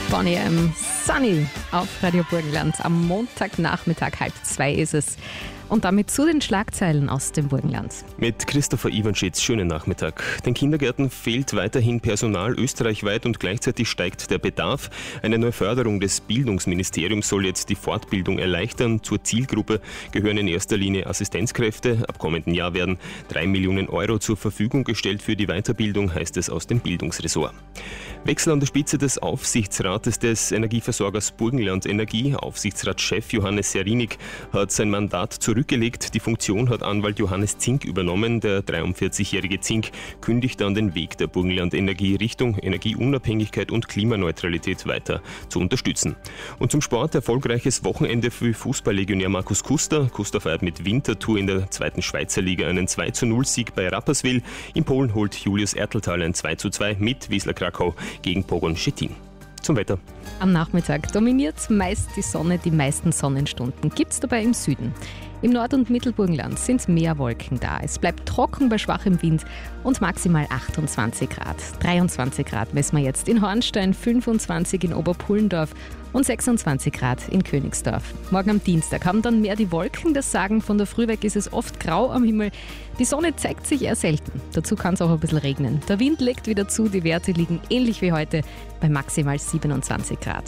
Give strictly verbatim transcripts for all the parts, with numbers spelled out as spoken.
Bonnie M. Sunny auf Radio Burgenland. Am Montagnachmittag, halb zwei ist es. Und damit zu den Schlagzeilen aus dem Burgenland. Mit Christopher Iwanschitz, schönen Nachmittag. Den Kindergärten fehlt weiterhin Personal österreichweit und gleichzeitig steigt der Bedarf. Eine neue Förderung des Bildungsministeriums soll jetzt die Fortbildung erleichtern. Zur Zielgruppe gehören in erster Linie Assistenzkräfte. Ab kommenden Jahr werden drei Millionen Euro zur Verfügung gestellt für die Weiterbildung, heißt es aus dem Bildungsressort. Wechsel an der Spitze des Aufsichtsrates des Energieversorgers Burgenland Energie. Aufsichtsratschef Johannes Serinig hat sein Mandat zurückgelegt. Die Funktion hat Anwalt Johannes Zink übernommen. Der dreiundvierzigjährige Zink kündigt an den Weg der Burgenland Energie Richtung Energieunabhängigkeit und Klimaneutralität weiter zu unterstützen. Und zum Sport erfolgreiches Wochenende für Fußballlegionär Markus Kuster. Kuster feiert mit Winterthur in der zweiten Schweizer Liga einen zwei zu null Sieg bei Rapperswil. In Polen holt Julius Erteltal ein zwei zu zwei mit Wisla Krakau gegen Pogoń Szczecin. Zum Wetter. Am Nachmittag dominiert meist die Sonne, die meisten Sonnenstunden gibt es dabei im Süden. Im Nord- und Mittelburgenland sind mehr Wolken da. Es bleibt trocken bei schwachem Wind und maximal achtundzwanzig Grad. dreiundzwanzig Grad messen wir jetzt in Hornstein, fünfundzwanzig in Oberpullendorf und sechsundzwanzig Grad in Königsdorf. Morgen am Dienstag haben dann mehr die Wolken das Sagen. Von der Früh weg ist es oft grau am Himmel. Die Sonne zeigt sich eher selten. Dazu kann es auch ein bisschen regnen. Der Wind legt wieder zu. Die Werte liegen ähnlich wie heute bei maximal siebenundzwanzig Grad.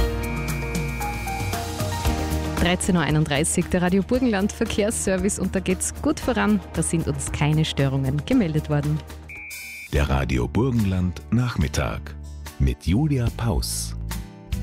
dreizehn Uhr einunddreißig, der Radio Burgenland Verkehrsservice, und da geht's gut voran. Da sind uns keine Störungen gemeldet worden. Der Radio Burgenland Nachmittag mit Julia Paus.